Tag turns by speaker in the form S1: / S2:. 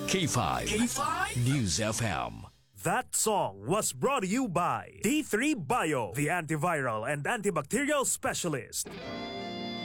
S1: K5. News FM.
S2: That song was brought to you by D3 Bio, the antiviral and antibacterial specialist.